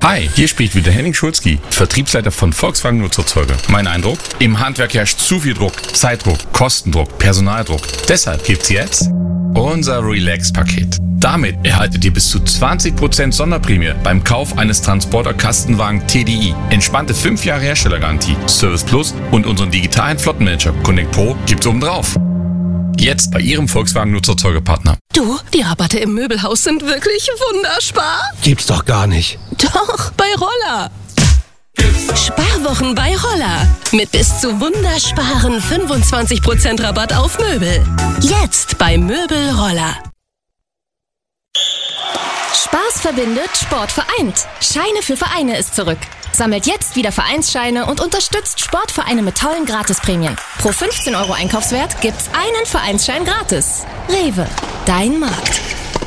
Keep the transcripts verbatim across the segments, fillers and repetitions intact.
Hi, hier spricht wieder Henning Schulzki, Vertriebsleiter von Volkswagen Nutzfahrzeuge. Mein Eindruck? Im Handwerk herrscht zu viel Druck, Zeitdruck, Kostendruck, Personaldruck. Deshalb gibt's jetzt unser Relax-Paket. Damit erhaltet ihr bis zu zwanzig Prozent Sonderprämie beim Kauf eines Transporter-Kastenwagen T D I. Entspannte fünf Jahre Herstellergarantie, Service Plus und unseren digitalen Flottenmanager Connect Pro gibt's oben drauf. Jetzt bei Ihrem Volkswagen Nutzfahrzeugepartner. Du, die Rabatte im Möbelhaus sind wirklich wunderspar. Gibt's doch gar nicht. Doch, bei Roller. Sparwochen bei Roller. Mit bis zu wundersparen fünfundzwanzig Prozent Rabatt auf Möbel. Jetzt bei Möbel Roller. Spaß verbindet, Sport vereint. Scheine für Vereine ist zurück. Sammelt jetzt wieder Vereinsscheine und unterstützt Sportvereine mit tollen Gratisprämien. Pro fünfzehn Euro Einkaufswert gibt's einen Vereinsschein gratis. Rewe, dein Markt.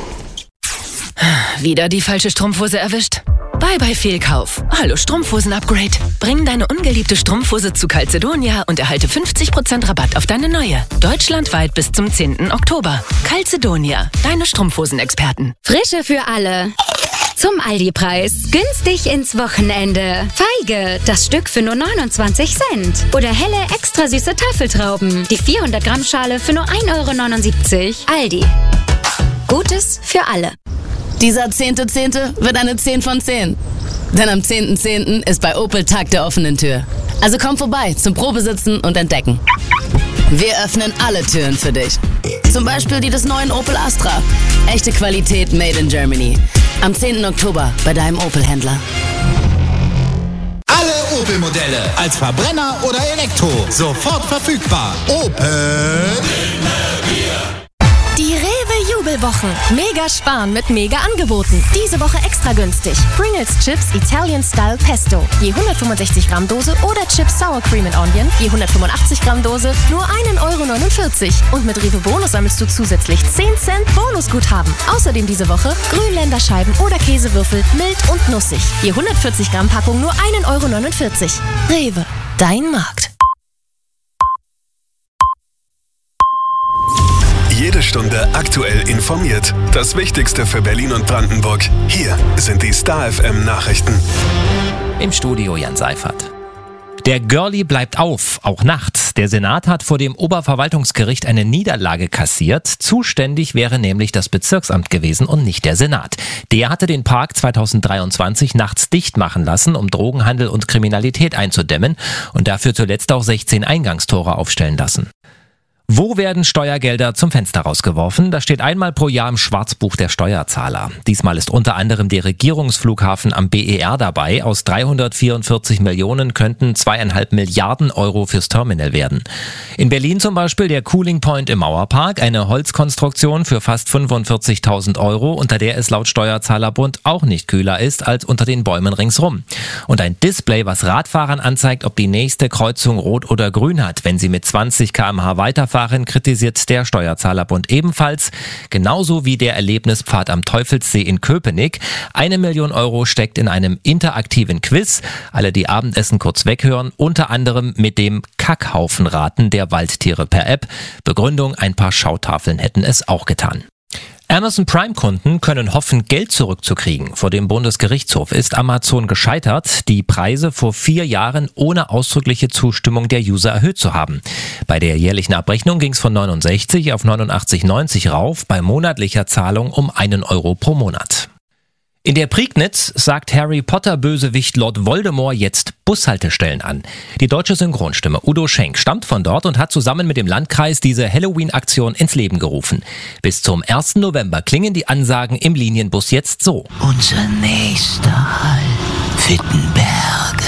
Wieder die falsche Strumpfhose erwischt? Bye bye Fehlkauf. Hallo Strumpfhosen-Upgrade. Bring deine ungeliebte Strumpfhose zu Calzedonia und erhalte fünfzig Prozent Rabatt auf deine neue. Deutschlandweit bis zum zehnten Oktober. Calzedonia, deine Strumpfhosenexperten. Frische für alle. Zum Aldi-Preis. Günstig ins Wochenende. Feige, das Stück für nur neunundzwanzig Cent. Oder helle, extra süße Tafeltrauben. Die vierhundert Gramm Schale für nur ein Euro neunundsiebzig. Aldi. Gutes für alle. Dieser zehnte zehnte wird eine zehn von zehn. Denn am zehnten zehnten ist bei Opel Tag der offenen Tür. Also komm vorbei zum Probesitzen und Entdecken. Wir öffnen alle Türen für dich. Zum Beispiel die des neuen Opel Astra. Echte Qualität made in Germany. Am zehnten Oktober bei deinem Opel-Händler. Alle Opel-Modelle als Verbrenner oder Elektro. Sofort verfügbar. Opel. Die Rewe-Jubelwochen. Mega sparen mit Mega-Angeboten. Diese Woche extra günstig. Pringles Chips Italian Style Pesto. Je hundertfünfundsechzig Gramm Dose oder Chips Sour Cream and Onion. Je hundertfünfundachtzig Gramm Dose. Nur ein Euro neunundvierzig. Und mit Rewe Bonus sammelst du zusätzlich zehn Cent Bonusguthaben. Außerdem diese Woche Grünländerscheiben oder Käsewürfel. Mild und nussig. Je hundertvierzig Gramm Packung nur ein Euro neunundvierzig. Rewe. Dein Markt. Jede Stunde aktuell informiert. Das Wichtigste für Berlin und Brandenburg. Hier sind die Star F M Nachrichten. Im Studio Jan Seifert. Der Girlie bleibt auf, auch nachts. Der Senat hat vor dem Oberverwaltungsgericht eine Niederlage kassiert. Zuständig wäre nämlich das Bezirksamt gewesen und nicht der Senat. Der hatte den Park zweitausenddreiundzwanzig nachts dicht machen lassen, um Drogenhandel und Kriminalität einzudämmen und dafür zuletzt auch sechzehn Eingangstore aufstellen lassen. Wo werden Steuergelder zum Fenster rausgeworfen? Das steht einmal pro Jahr im Schwarzbuch der Steuerzahler. Diesmal ist unter anderem der Regierungsflughafen am B E R dabei. Aus dreihundertvierundvierzig Millionen könnten zweieinhalb Milliarden Euro fürs Terminal werden. In Berlin zum Beispiel der Cooling Point im Mauerpark, eine Holzkonstruktion für fast fünfundvierzigtausend Euro, unter der es laut Steuerzahlerbund auch nicht kühler ist als unter den Bäumen ringsrum. Und ein Display, was Radfahrern anzeigt, ob die nächste Kreuzung rot oder grün hat, wenn sie mit zwanzig Kilometer pro Stunde weiterfahren, kritisiert der Steuerzahlerbund ebenfalls, genauso wie der Erlebnispfad am Teufelssee in Köpenick. Eine Million Euro steckt in einem interaktiven Quiz. Alle, die Abendessen kurz weghören, unter anderem mit dem Kackhaufenraten der Waldtiere per App. Begründung, ein paar Schautafeln hätten es auch getan. Amazon Prime-Kunden können hoffen, Geld zurückzukriegen. Vor dem Bundesgerichtshof ist Amazon gescheitert, die Preise vor vier Jahren ohne ausdrückliche Zustimmung der User erhöht zu haben. Bei der jährlichen Abrechnung ging es von neunundsechzig auf neunundachtzig neunzig rauf, bei monatlicher Zahlung um einen Euro pro Monat. In der Prignitz sagt Harry Potter-Bösewicht Lord Voldemort jetzt Bushaltestellen an. Die deutsche Synchronstimme Udo Schenk stammt von dort und hat zusammen mit dem Landkreis diese Halloween-Aktion ins Leben gerufen. Bis zum ersten November klingen die Ansagen im Linienbus jetzt so. Unser nächster Halt, Wittenberge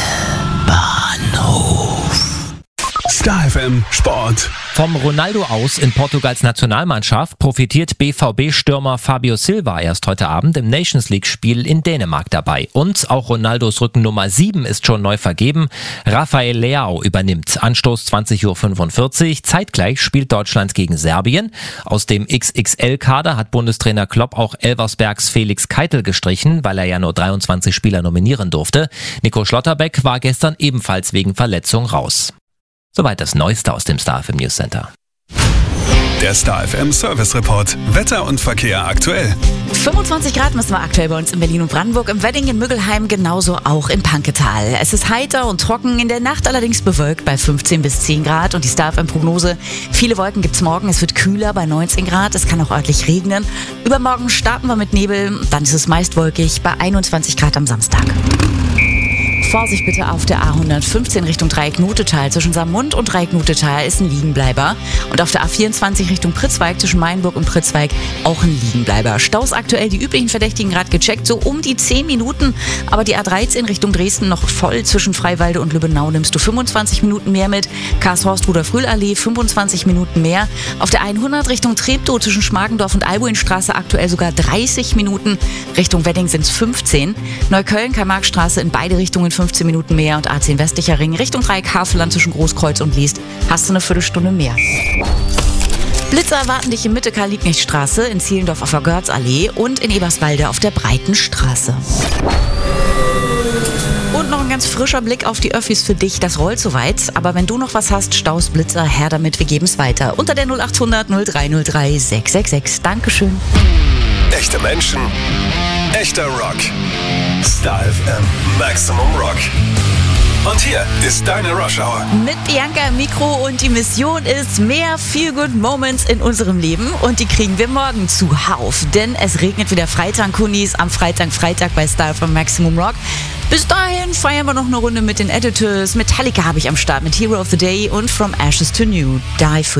Bahnhof. Star F M Sport. Vom Ronaldo aus in Portugals Nationalmannschaft profitiert B V B-Stürmer Fabio Silva erst heute Abend im Nations League-Spiel in Dänemark dabei. Und auch Ronaldos Rücken Nummer sieben ist schon neu vergeben. Rafael Leao übernimmt. Anstoß zwanzig Uhr fünfundvierzig. Zeitgleich spielt Deutschland gegen Serbien. Aus dem X X L-Kader hat Bundestrainer Klopp auch Elversbergs Felix Keitel gestrichen, weil er ja nur dreiundzwanzig Spieler nominieren durfte. Nico Schlotterbeck war gestern ebenfalls wegen Verletzung raus. Soweit das Neueste aus dem Star F M News Center. Der Star F M Service Report. Wetter und Verkehr aktuell. fünfundzwanzig Grad müssen wir aktuell bei uns in Berlin und Brandenburg, im Wedding, in Müggelheim, genauso auch in Panketal. Es ist heiter und trocken, in der Nacht allerdings bewölkt bei fünfzehn bis zehn Grad. Und die Star F M-Prognose, viele Wolken gibt's morgen, es wird kühler bei neunzehn Grad, es kann auch örtlich regnen. Übermorgen starten wir mit Nebel, dann ist es meist wolkig bei einundzwanzig Grad am Samstag. Vorsicht bitte auf der A hundertfünfzehn Richtung Dreieck-Nutetal. Zwischen Saarmund und Dreieck-Nutetal ist ein Liegenbleiber. Und auf der A vierundzwanzig Richtung Pritzwalk zwischen Mainburg und Pritzwalk auch ein Liegenbleiber. Staus aktuell, die üblichen Verdächtigen gerade gecheckt, so um die zehn Minuten. Aber die A dreizehn Richtung Dresden noch voll. Zwischen Freiwalde und Lübbenau nimmst du fünfundzwanzig Minuten mehr mit. Karlshorst-Rudolf-Rühl-Allee fünfundzwanzig Minuten mehr. Auf der hundert Richtung Treptow zwischen Schmargendorf und Albuinstraße aktuell sogar dreißig Minuten. Richtung Wedding sind es fünfzehn. Neukölln-Karl-Marx-Straße in beide Richtungen fünfzehn Minuten mehr und A zehn Westlicher Ring Richtung Dreieck Havelland zwischen Großkreuz und Liest hast du eine Viertelstunde mehr. Blitze erwarten dich in Mitte Karl-Liebknecht-Straße, in Zehlendorf auf der Görzallee und in Eberswalde auf der Breitenstraße. Und noch ein ganz frischer Blick auf die Öffis für dich. Das rollt soweit. Aber wenn du noch was hast, Staus, Blitzer, her damit, wir geben es weiter. Unter der null achthundert null drei null drei sechs sechs sechs. Dankeschön. Echte Menschen, echter Rock. Star F M Maximum Rock. Und hier ist deine Rush Hour. Mit Bianca im Mikro und die Mission ist mehr Feel-Good Moments in unserem Leben und die kriegen wir morgen zuhauf. Denn es regnet wieder Freitag, Kunis, am Freitag, Freitag bei Star F M Maximum Rock. Bis dahin feiern wir noch eine Runde mit den Editors. Metallica habe ich am Start mit Hero of the Day und From Ashes to New. Die for